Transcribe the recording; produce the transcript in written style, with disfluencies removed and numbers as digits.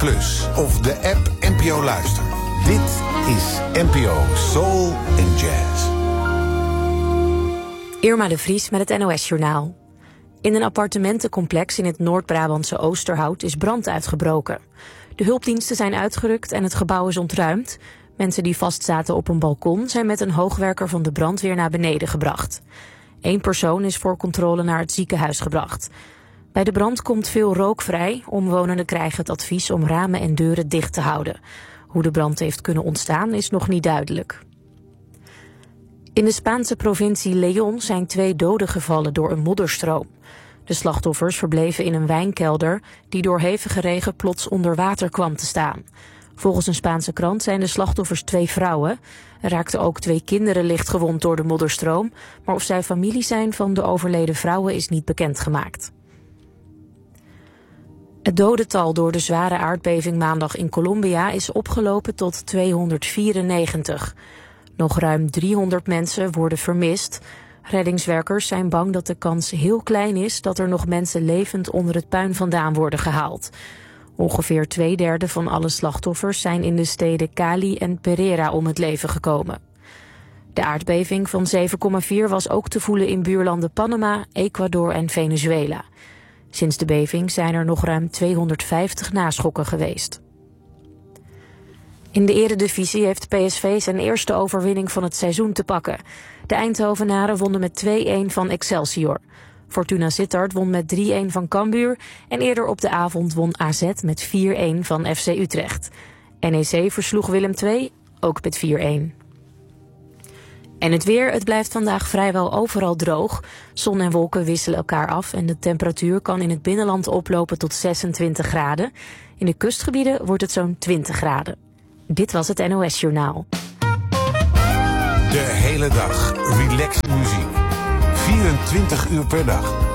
Plus of de app NPO Luister. Dit is NPO Soul and Jazz. Irma de Vries met het NOS-journaal. In een appartementencomplex in het Noord-Brabantse Oosterhout is brand uitgebroken. De hulpdiensten zijn uitgerukt en het gebouw is ontruimd. Mensen die vastzaten op een balkon zijn met een hoogwerker van de brandweer naar beneden gebracht. 1 persoon is voor controle naar het ziekenhuis gebracht. Bij de brand komt veel rook vrij. Omwonenden krijgen het advies om ramen en deuren dicht te houden. Hoe de brand heeft kunnen ontstaan is nog niet duidelijk. In de Spaanse provincie León zijn 2 doden gevallen door een modderstroom. De slachtoffers verbleven in een wijnkelder die door hevige regen plots onder water kwam te staan. Volgens een Spaanse krant zijn de slachtoffers 2 vrouwen. Er raakten ook 2 kinderen lichtgewond door de modderstroom, maar of zij familie zijn van de overleden vrouwen is niet bekendgemaakt. Het dodental door de zware aardbeving maandag in Colombia is opgelopen tot 294. Nog ruim 300 mensen worden vermist. Reddingswerkers zijn bang dat de kans heel klein is dat er nog mensen levend onder het puin vandaan worden gehaald. Ongeveer 2/3 van alle slachtoffers zijn in de steden Cali en Pereira om het leven gekomen. De aardbeving van 7,4 was ook te voelen in buurlanden Panama, Ecuador en Venezuela. Sinds de beving zijn er nog ruim 250 naschokken geweest. In de Eredivisie heeft PSV zijn eerste overwinning van het seizoen te pakken. De Eindhovenaren wonnen met 2-1 van Excelsior. Fortuna Sittard won met 3-1 van Cambuur en eerder op de avond won AZ met 4-1 van FC Utrecht. NEC versloeg Willem II, ook met 4-1. En het weer, het blijft vandaag vrijwel overal droog. Zon en wolken wisselen elkaar af en de temperatuur kan in het binnenland oplopen tot 26 graden. In de kustgebieden wordt het zo'n 20 graden. Dit was het NOS-journaal. De hele dag relaxed muziek. 24 uur per dag.